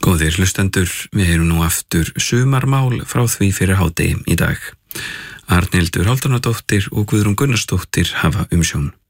Góðir hlustendur, við heyrum nú aftur sumarmál frá því fyrir hádegi í dag. Arnhildur Hálfdánardóttir og Guðrún Gunnarsdóttir hafa umsjón.